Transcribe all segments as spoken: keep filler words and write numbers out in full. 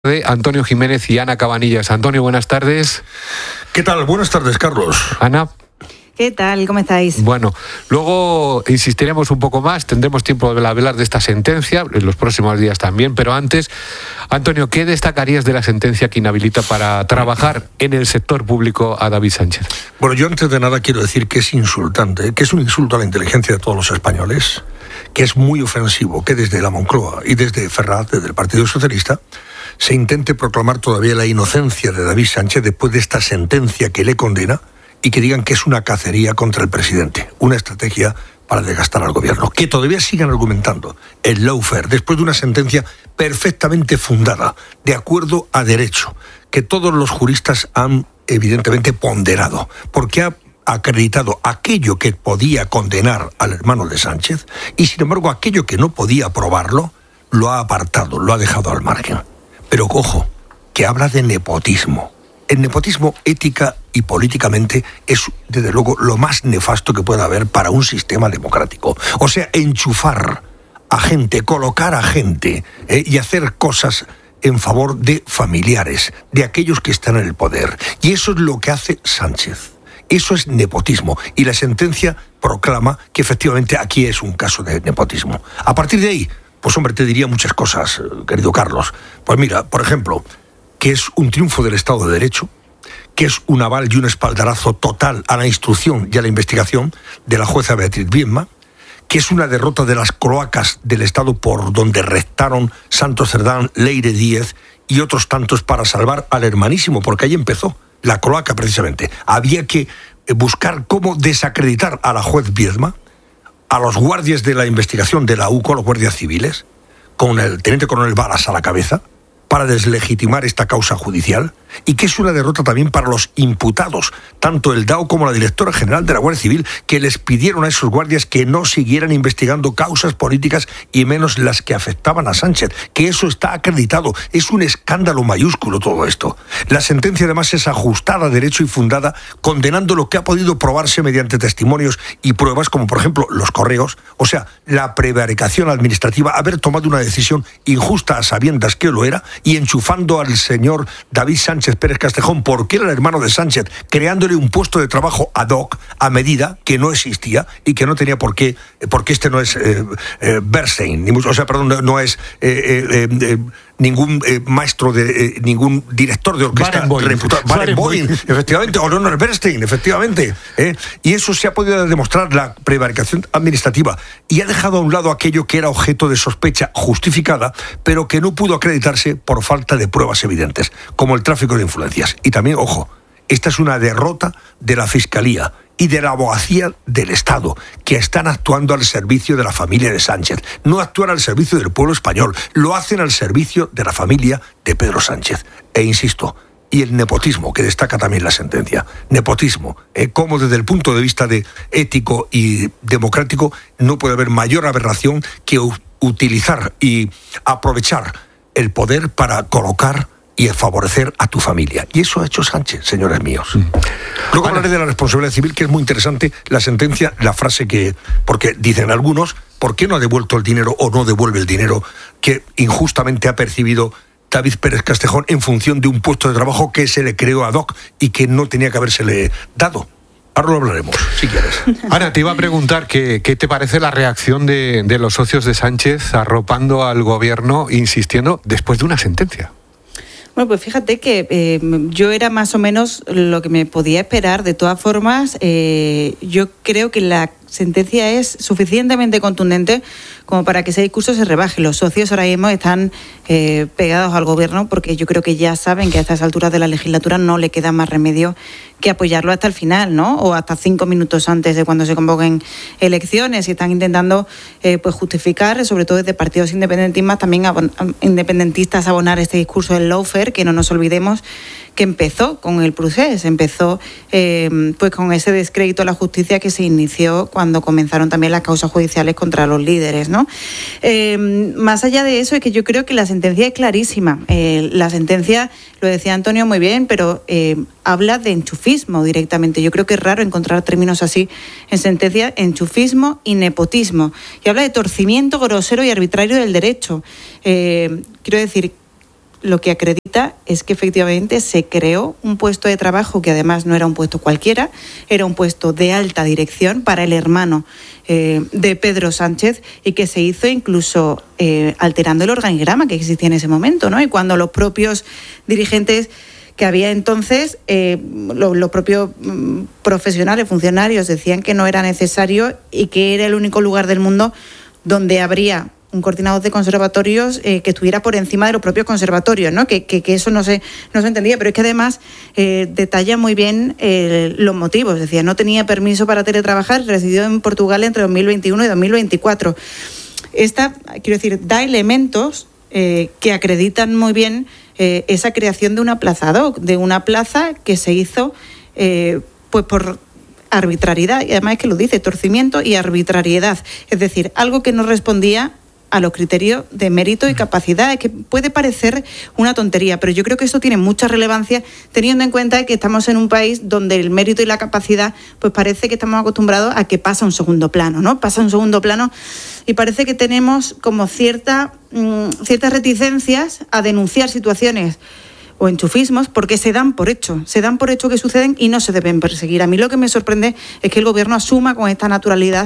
de Antonio Jiménez y Ana Cabanillas. Antonio, buenas tardes. ¿Qué tal? Buenas tardes, Carlos. Ana. ¿Qué tal? ¿Cómo estáis? Bueno, luego insistiremos un poco más, tendremos tiempo de hablar de esta sentencia, en los próximos días también, pero antes, Antonio, ¿qué destacarías de la sentencia que inhabilita para trabajar en el sector público a David Sánchez? Bueno, yo antes de nada quiero decir que es insultante, que es un insulto a la inteligencia de todos los españoles, que es muy ofensivo que desde la Moncloa y desde Ferraz, desde el Partido Socialista, se intente proclamar todavía la inocencia de David Sánchez después de esta sentencia que le condena y que digan que es una cacería contra el presidente, una estrategia para desgastar al gobierno. Que todavía sigan argumentando el lawfare después de una sentencia perfectamente fundada, de acuerdo a derecho, que todos los juristas han evidentemente ponderado, porque ha acreditado aquello que podía condenar al hermano de Sánchez y sin embargo aquello que no podía probarlo lo ha apartado, lo ha dejado al margen. Pero ojo, que habla de nepotismo. El nepotismo ética y políticamente es, desde luego, lo más nefasto que pueda haber para un sistema democrático. O sea, enchufar a gente, colocar a gente eh, y hacer cosas en favor de familiares, de aquellos que están en el poder. Y eso es lo que hace Sánchez. Eso es nepotismo. Y la sentencia proclama que efectivamente aquí es un caso de nepotismo. A partir de ahí, pues hombre, te diría muchas cosas, querido Carlos. Pues mira, por ejemplo, que es un triunfo del Estado de Derecho, que es un aval y un espaldarazo total a la instrucción y a la investigación de la jueza Beatriz Biedma, que es una derrota de las cloacas del Estado por donde rectaron Santos Cerdán, Leire Díez y otros tantos para salvar al hermanísimo, porque ahí empezó la cloaca precisamente. Había que buscar cómo desacreditar a la juez Biedma, a los guardias de la investigación de la U C O, los guardias civiles, con el teniente coronel Balas a la cabeza, para deslegitimar esta causa judicial, y que es una derrota también para los imputados, tanto el D A O como la directora general de la Guardia Civil, que les pidieron a esos guardias que no siguieran investigando causas políticas y menos las que afectaban a Sánchez, que eso está acreditado. Es un escándalo mayúsculo todo esto. La sentencia además es ajustada a derecho y fundada, condenando lo que ha podido probarse mediante testimonios y pruebas, como por ejemplo los correos, o sea, la prevaricación administrativa, haber tomado una decisión injusta a sabiendas que lo era, y enchufando al señor David Sánchez Pérez Castejón, porque era el hermano de Sánchez, creándole un puesto de trabajo ad hoc, a medida, que no existía y que no tenía por qué, porque este no es eh, eh, Bernstein, ni mucho, o sea, perdón, no, no es eh, eh, eh, ningún eh, maestro, de eh, ningún director de orquesta reputado. Barenboim, efectivamente, o Leonard Bernstein, efectivamente. ¿eh? Y eso se ha podido demostrar, la prevaricación administrativa, y ha dejado a un lado aquello que era objeto de sospecha justificada, pero que no pudo acreditarse por falta de pruebas evidentes, como el tráfico de influencias. Y también, ojo, esta es una derrota de la Fiscalía y de la abogacía del Estado, que están actuando al servicio de la familia de Sánchez. No actúan al servicio del pueblo español, lo hacen al servicio de la familia de Pedro Sánchez. E insisto, y el nepotismo, que destaca también la sentencia. Nepotismo, eh, como desde el punto de vista de ético y democrático no puede haber mayor aberración que u- utilizar y aprovechar el poder para colocar y favorecer a tu familia. Y eso ha hecho Sánchez, señores míos. Mm. Luego hablaré de la responsabilidad civil, que es muy interesante la sentencia, la frase que... Porque dicen algunos, ¿por qué no ha devuelto el dinero o no devuelve el dinero que injustamente ha percibido David Pérez Castejón en función de un puesto de trabajo que se le creó ad hoc y que no tenía que habérsele dado? Ahora lo hablaremos, si quieres. Ana, te iba a preguntar qué, qué te parece la reacción de, de los socios de Sánchez arropando al gobierno, insistiendo, después de una sentencia. Bueno, pues fíjate que eh, yo era más o menos lo que me podía esperar. De todas formas, eh, yo creo que la sentencia es suficientemente contundente como para que ese discurso se rebaje. Los socios ahora mismo están eh, pegados al gobierno porque yo creo que ya saben que a estas alturas de la legislatura no le queda más remedio que apoyarlo hasta el final, ¿no? O hasta cinco minutos antes de cuando se convoquen elecciones, y están intentando eh, pues justificar, sobre todo desde partidos independentistas, también abon- independentistas abonar este discurso del lawfare, que no nos olvidemos que empezó con el procés, empezó eh, pues con ese descrédito a la justicia que se inició cuando comenzaron también las causas judiciales contra los líderes, ¿no? Eh, más allá de eso, es que yo creo que la sentencia es clarísima. Eh, la sentencia, lo decía Antonio muy bien, pero eh, habla de enchufismo directamente. Yo creo que es raro encontrar términos así en sentencia: enchufismo y nepotismo. Y habla de torcimiento grosero y arbitrario del derecho. Eh, quiero decir, lo que acredita es que efectivamente se creó un puesto de trabajo que además no era un puesto cualquiera, era un puesto de alta dirección para el hermano eh, de Pedro Sánchez y que se hizo incluso eh, alterando el organigrama que existía en ese momento, ¿no? Y cuando los propios dirigentes que había entonces, eh, los, los propios mm, profesionales, funcionarios decían que no era necesario y que era el único lugar del mundo donde habría un coordinador de conservatorios eh, que estuviera por encima de los propios conservatorios, ¿no? Que, que, que eso no se, no se entendía, pero es que además eh, detalla muy bien eh, los motivos. Decía, no tenía permiso para teletrabajar, residió en Portugal entre dos mil veintiuno y dos mil veinticuatro. Esta, quiero decir, da elementos eh, que acreditan muy bien eh, esa creación de una plaza ad hoc, de una plaza que se hizo eh, pues por arbitrariedad, y además es que lo dice, torcimiento y arbitrariedad, es decir, algo que no respondía a los criterios de mérito y capacidad. Es que puede parecer una tontería, pero yo creo que esto tiene mucha relevancia teniendo en cuenta que estamos en un país donde el mérito y la capacidad, pues parece que estamos acostumbrados a que pasa a un segundo plano, ¿no? Pasa a un segundo plano y parece que tenemos como cierta, mmm, ciertas reticencias a denunciar situaciones o enchufismos porque se dan por hecho, se dan por hecho que suceden y no se deben perseguir. A mí lo que me sorprende es que el Gobierno asuma con esta naturalidad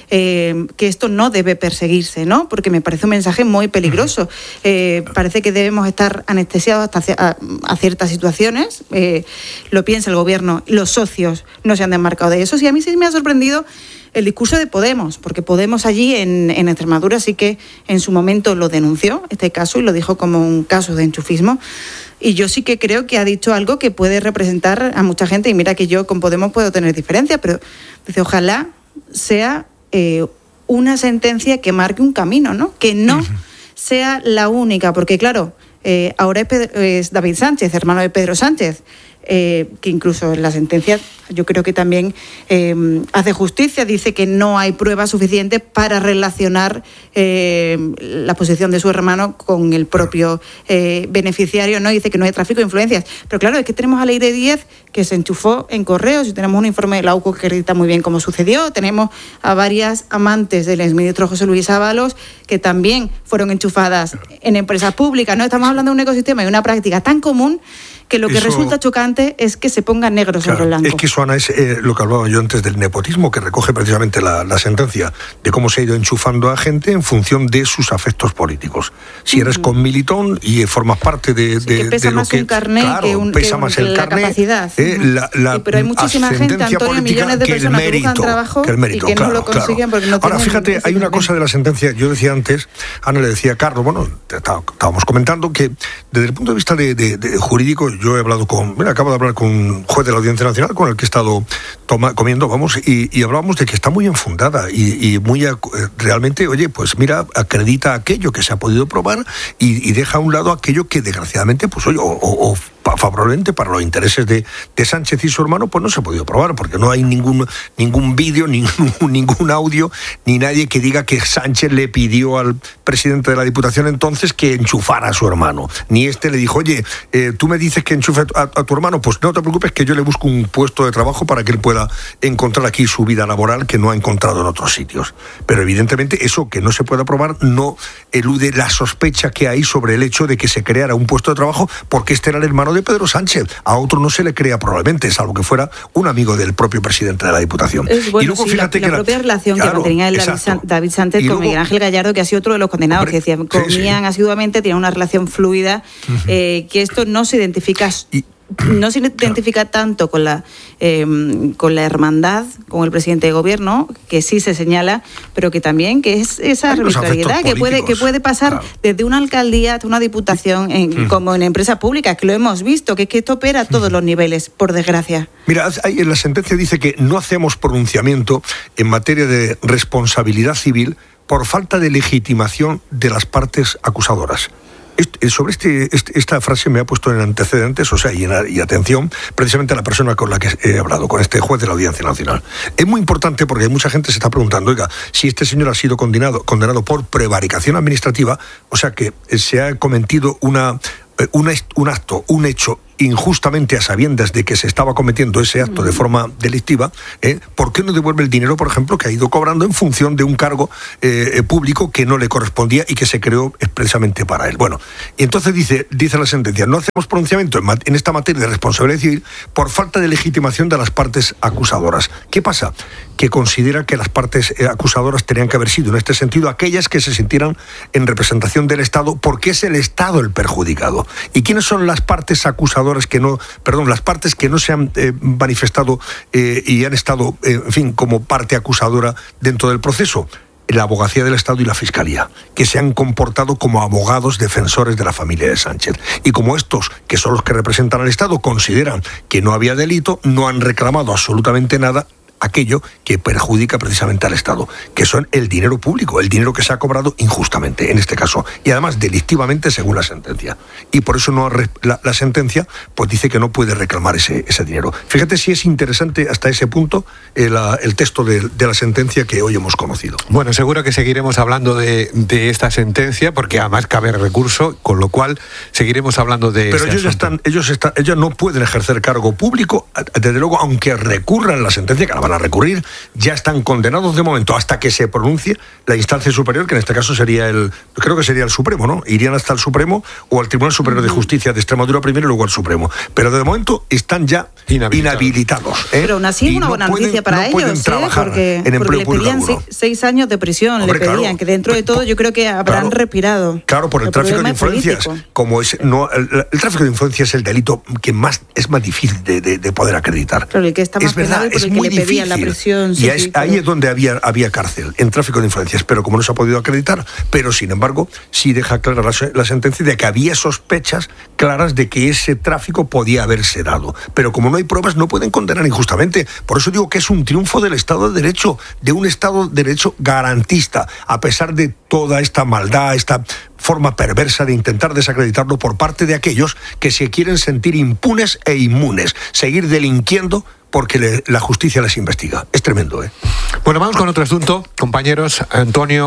eh, que esto no debe perseguirse, ¿no? Porque me parece un mensaje muy peligroso. Eh, parece que debemos estar anestesiados hasta a, a ciertas situaciones. Eh, lo piensa el Gobierno, los socios no se han desmarcado de eso. Y a mí sí me ha sorprendido el discurso de Podemos, porque Podemos allí en, en Extremadura sí que en su momento lo denunció, este caso, y lo dijo como un caso de enchufismo. Y yo sí que creo que ha dicho algo que puede representar a mucha gente. Y mira que yo con Podemos puedo tener diferencias, pero dice, ojalá sea eh, una sentencia que marque un camino, ¿no? Que no uh-huh. sea la única, porque claro, eh, ahora es, Pedro, es David Sánchez, hermano de Pedro Sánchez, eh, que incluso en la sentencia yo creo que también eh, hace justicia, dice que no hay pruebas suficientes para relacionar eh, la posición de su hermano con el propio eh, beneficiario, ¿no? Dice que no hay tráfico de influencias. Pero claro, es que tenemos a Leire Díez que se enchufó en correos y tenemos un informe de la U C O que acredita muy bien cómo sucedió. Tenemos a varias amantes del exministro José Luis Ábalos que también fueron enchufadas en empresas públicas, ¿no? Estamos hablando de un ecosistema y una práctica tan común que lo que eso, resulta chocante es que se ponga negro sobre claro, blanco. Es que eso, Ana, es eh, lo que hablaba yo antes del nepotismo, que recoge precisamente la, la sentencia de cómo se ha ido enchufando a gente en función de sus afectos políticos. Si eres uh-huh. conmilitón y formas parte de, sí, de, que pesa de lo más que... un carnet claro, que, un, pesa que, un, más que el la carnet, capacidad. Eh, uh-huh. la, la sí, pero hay muchísima gente, Antonio, millones de personas que, mérito, que buscan trabajo que el mérito, y que claro, no lo consiguen claro. porque no Ahora, tienen... fíjate, hay una cosa de la sentencia, yo decía antes, Ana le decía a Carlos, bueno, estábamos comentando que desde el punto de vista de, de, de jurídico, yo he hablado con, mira, acabo de hablar con un juez de la Audiencia Nacional con el que he estado toma, comiendo, vamos, y, y hablábamos de que está muy enfundada y, y muy realmente, oye, pues mira, acredita aquello que se ha podido probar y, y deja a un lado aquello que desgraciadamente, pues oye, o, o, o favorablemente para los intereses de, de Sánchez y su hermano, pues no se ha podido probar, porque no hay ningún ningún vídeo, ningún, ningún audio, ni nadie que diga que Sánchez le pidió al presidente de la Diputación entonces que enchufara a su hermano. Ni este le dijo, oye, eh, tú me dices que enchufe a, a tu hermano, pues no te preocupes que yo le busco un puesto de trabajo para que él pueda encontrar aquí su vida laboral que no ha encontrado en otros sitios. Pero evidentemente eso que no se pueda probar no elude la sospecha que hay sobre el hecho de que se creara un puesto de trabajo porque este era el hermano de Pedro Sánchez. A otro no se le crea probablemente, salvo que fuera un amigo del propio presidente de la Diputación. Es, bueno, y luego sí, fíjate la, que la propia la, relación claro, que mantenía el David, David Sánchez y con luego, Miguel Ángel Gallardo, que ha sido otro de los condenados, hombre, que decían, comían sí, sí. asiduamente, tenían una relación fluida, uh-huh. eh, que esto no se identifica... Y, no se identifica claro. tanto con la eh, con la hermandad, con el presidente de gobierno, que sí se señala, pero que también que es esa arbitrariedad que puede que puede pasar claro. desde una alcaldía hasta una diputación en, mm. como en empresas públicas, que lo hemos visto, que es que esto opera a todos mm. los niveles, por desgracia. Mira, hay, en la sentencia dice que no hacemos pronunciamiento en materia de responsabilidad civil por falta de legitimación de las partes acusadoras. Sobre este, este, esta frase me ha puesto en antecedentes, o sea, y, en, y atención, precisamente a la persona con la que he hablado, con este juez de la Audiencia Nacional. Es muy importante porque mucha gente se está preguntando, oiga, si este señor ha sido condenado, condenado por prevaricación administrativa, o sea que se ha cometido una... Un, un acto, un hecho injustamente a sabiendas de que se estaba cometiendo ese acto de forma delictiva, ¿eh? ¿por qué no devuelve el dinero, por ejemplo, que ha ido cobrando en función de un cargo eh, público que no le correspondía y que se creó expresamente para él? Bueno, y entonces dice, dice la sentencia, no hacemos pronunciamiento en, en esta materia de responsabilidad civil por falta de legitimación de las partes acusadoras. ¿Qué pasa? Que considera que las partes eh, acusadoras tenían que haber sido, en este sentido, aquellas que se sintieran en representación del Estado, porque es el Estado el perjudicado. ¿Y quiénes son las partes acusadoras que no, perdón, las partes que no se han eh, manifestado eh, y han estado, eh, en fin, como parte acusadora dentro del proceso? La Abogacía del Estado y la Fiscalía, que se han comportado como abogados defensores de la familia de Sánchez. Y como estos, que son los que representan al Estado, consideran que no había delito, no han reclamado absolutamente nada, aquello que perjudica precisamente al Estado, que son el dinero público, el dinero que se ha cobrado injustamente, en este caso, y además delictivamente según la sentencia. Y por eso no la, la sentencia pues dice que no puede reclamar ese, ese dinero. Fíjate si es interesante hasta ese punto el, el texto de, de la sentencia que hoy hemos conocido. Bueno, seguro que seguiremos hablando de, de esta sentencia, porque además cabe recurso, con lo cual seguiremos hablando de Pero ellos, ya están, ellos, están, ellos no pueden ejercer cargo público, desde luego, aunque recurran la sentencia, que la van a recurrir, ya están condenados de momento hasta que se pronuncie la instancia superior, que en este caso sería el, creo que sería el Supremo, ¿no? Irían hasta el Supremo o al Tribunal Superior de Justicia de Extremadura primero y luego al Supremo. Pero de momento están ya inhabilitados. inhabilitados ¿eh? Pero aún así es una no buena pueden, noticia para no ellos, pueden ¿eh? trabajar porque, en porque empleo le pedían público. seis, seis años de prisión, Hombre, le pedían, claro, que dentro de todo yo creo que habrán claro, respirado. Claro, por el, el tráfico de influencias. Como es, no, el, el tráfico de influencias es el delito que más es más difícil de, de, de poder acreditar. Pero el que está más es verdad, penado es el muy que le pedían difícil. La presión, sí, y es, sí, ahí pero... es donde había, había cárcel, en tráfico de influencias, pero como no se ha podido acreditar, pero sin embargo sí deja clara la, la sentencia de que había sospechas claras de que ese tráfico podía haberse dado. Pero como no hay pruebas, no pueden condenar injustamente. Por eso digo que es un triunfo del Estado de Derecho, de un Estado de Derecho garantista, a pesar de toda esta maldad, esta forma perversa de intentar desacreditarlo por parte de aquellos que se quieren sentir impunes e inmunes, seguir delinquiendo porque le, la justicia les investiga. Es tremendo, ¿eh? Bueno, vamos con otro asunto, compañeros. Antonio,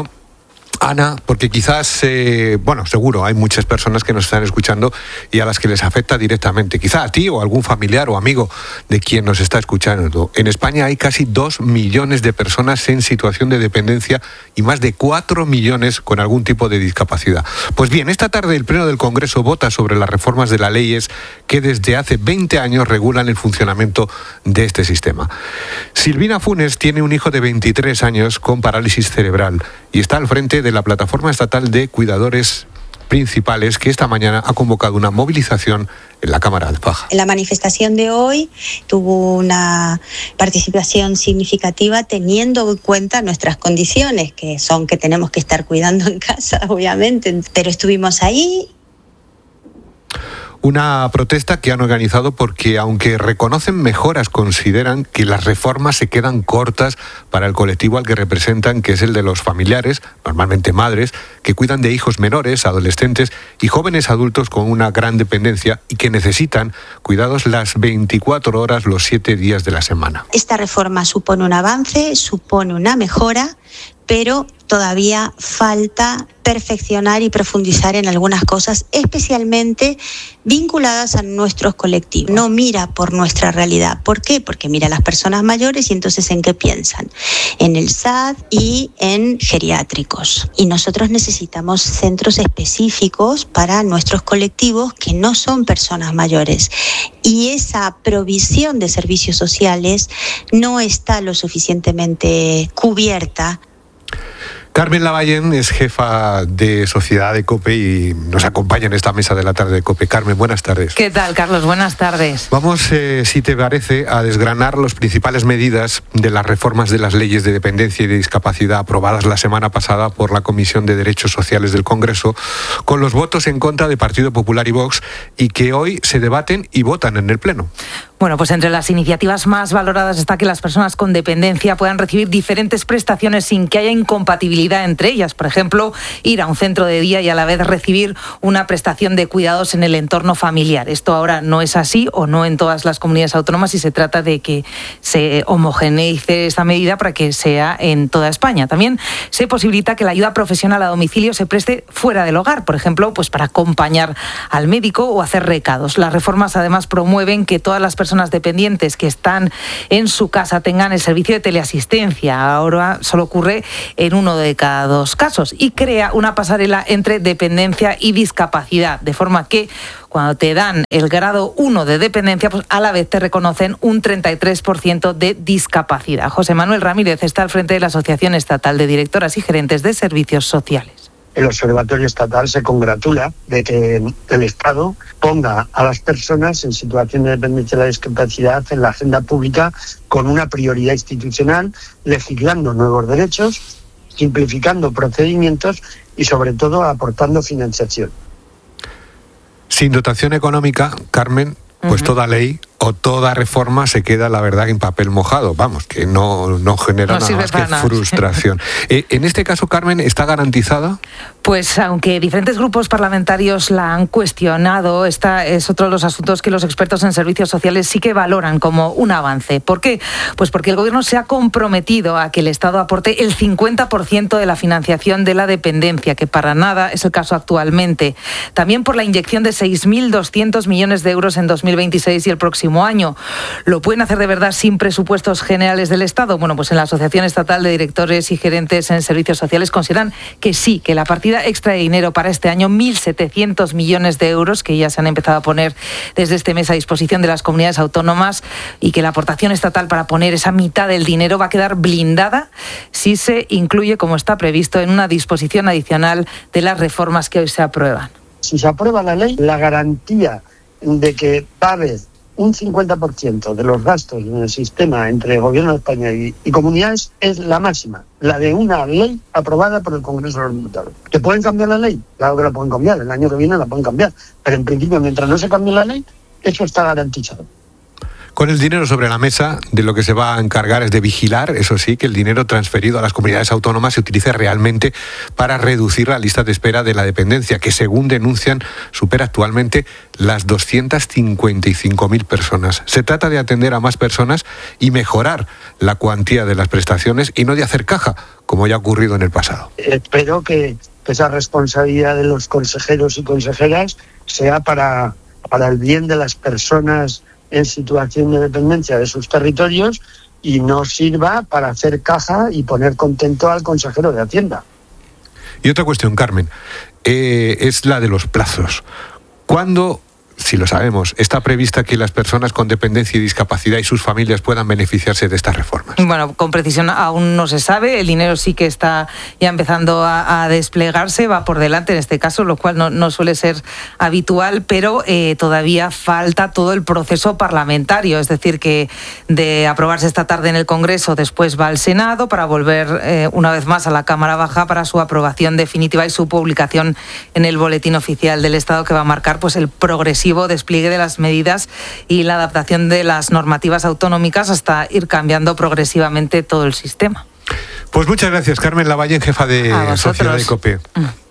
Ana, porque quizás, eh, bueno, seguro hay muchas personas que nos están escuchando y a las que les afecta directamente. Quizá a ti o a algún familiar o amigo de quien nos está escuchando. En España hay casi dos millones de personas en situación de dependencia y más de cuatro millones con algún tipo de discapacidad. Pues bien, esta tarde el Pleno del Congreso vota sobre las reformas de las leyes que desde hace veinte años regulan el funcionamiento de este sistema. Silvina Funes tiene un hijo de veintitrés años con parálisis cerebral y está al frente de la Plataforma Estatal de Cuidadores Principales, que esta mañana ha convocado una movilización en la Cámara de Alfaja. La manifestación de hoy tuvo una participación significativa teniendo en cuenta nuestras condiciones, que son que tenemos que estar cuidando en casa, obviamente, pero estuvimos ahí. Una protesta que han organizado porque, aunque reconocen mejoras, consideran que las reformas se quedan cortas para el colectivo al que representan, que es el de los familiares, normalmente madres, que cuidan de hijos menores, adolescentes y jóvenes adultos con una gran dependencia y que necesitan cuidados las veinticuatro horas, los siete días de la semana. Esta reforma supone un avance, supone una mejora, pero todavía falta perfeccionar y profundizar en algunas cosas, especialmente vinculadas a nuestros colectivos. No mira por nuestra realidad. ¿Por qué? Porque mira a las personas mayores y entonces ¿en qué piensan? En el S A D y en geriátricos. Y nosotros necesitamos centros específicos para nuestros colectivos que no son personas mayores. Y esa provisión de servicios sociales no está lo suficientemente cubierta. Carmen Lavallén es jefa de Sociedad de COPE y nos acompaña en esta mesa de la tarde de COPE. Carmen, buenas tardes. ¿Qué tal, Carlos? Buenas tardes. Vamos, eh, si te parece, a desgranar las principales medidas de las reformas de las leyes de dependencia y de discapacidad aprobadas la semana pasada por la Comisión de Derechos Sociales del Congreso, con los votos en contra de Partido Popular y Vox, y que hoy se debaten y votan en el Pleno. Bueno, pues entre las iniciativas más valoradas está que las personas con dependencia puedan recibir diferentes prestaciones sin que haya incompatibilidad entre ellas. Por ejemplo, ir a un centro de día y a la vez recibir una prestación de cuidados en el entorno familiar. Esto ahora no es así o no en todas las comunidades autónomas y se trata de que se homogeneice esta medida para que sea en toda España. También se posibilita que la ayuda profesional a domicilio se preste fuera del hogar, por ejemplo, pues para acompañar al médico o hacer recados. Las reformas además promueven que todas las personas personas dependientes que están en su casa tengan el servicio de teleasistencia. Ahora solo ocurre en uno de cada dos casos y crea una pasarela entre dependencia y discapacidad, de forma que cuando te dan el grado uno de dependencia, pues a la vez te reconocen un treinta y tres por ciento de discapacidad. José Manuel Ramírez está al frente de la Asociación Estatal de Directoras y Gerentes de Servicios Sociales. El Observatorio Estatal se congratula de que el Estado ponga a las personas en situación de dependencia de la discapacidad en la agenda pública con una prioridad institucional, legislando nuevos derechos, simplificando procedimientos y, sobre todo, aportando financiación. Sin dotación económica, Carmen, pues uh-huh. toda ley o toda reforma se queda, la verdad, en papel mojado. Vamos, que no, no genera no nada más que nada. frustración. eh, en este caso, Carmen, ¿está garantizada? Pues aunque diferentes grupos parlamentarios la han cuestionado, esta es otro de los asuntos que los expertos en servicios sociales sí que valoran como un avance. ¿Por qué? Pues porque el Gobierno se ha comprometido a que el Estado aporte el cincuenta por ciento de la financiación de la dependencia, que para nada es el caso actualmente. También por la inyección de seis mil doscientos millones de euros en dos mil veintiséis y el próximo año. ¿Lo pueden hacer de verdad sin presupuestos generales del Estado? Bueno, pues en la Asociación Estatal de Directores y Gerentes en Servicios Sociales consideran que sí, que la partida extra de dinero para este año, mil setecientos millones de euros, que ya se han empezado a poner desde este mes a disposición de las comunidades autónomas, y que la aportación estatal para poner esa mitad del dinero va a quedar blindada si se incluye, como está previsto, en una disposición adicional de las reformas que hoy se aprueban. Si se aprueba la ley, la garantía de que va a haber un cincuenta por ciento de los gastos en el sistema entre Gobierno de España y, y comunidades es la máxima, la de una ley aprobada por el Congreso de los Diputados. ¿Que pueden cambiar la ley? Claro que la pueden cambiar, el año que viene la pueden cambiar, pero en principio, mientras no se cambie la ley, eso está garantizado. Con el dinero sobre la mesa, de lo que se va a encargar es de vigilar, eso sí, que el dinero transferido a las comunidades autónomas se utilice realmente para reducir la lista de espera de la dependencia, que según denuncian supera actualmente las doscientas cincuenta y cinco mil personas. Se trata de atender a más personas y mejorar la cuantía de las prestaciones y no de hacer caja, como ya ha ocurrido en el pasado. Espero que esa responsabilidad de los consejeros y consejeras sea para, para el bien de las personas en situación de dependencia de sus territorios y no sirva para hacer caja y poner contento al consejero de Hacienda. Y otra cuestión, Carmen, eh, es la de los plazos. ¿Cuándo, si lo sabemos, está prevista que las personas con dependencia y discapacidad y sus familias puedan beneficiarse de estas reformas? Bueno, con precisión aún no se sabe. El dinero sí que está ya empezando a, a desplegarse, va por delante en este caso, lo cual no, no suele ser habitual, pero eh, todavía falta todo el proceso parlamentario. Es decir, que de aprobarse esta tarde en el Congreso, después va al Senado para volver eh, una vez más a la Cámara Baja para su aprobación definitiva y su publicación en el Boletín Oficial del Estado, que va a marcar pues el progresivo despliegue de las medidas y la adaptación de las normativas autonómicas hasta ir cambiando progresivamente todo el sistema. Pues muchas gracias, Carmen Lavallén, jefa de Sociedad de COPE.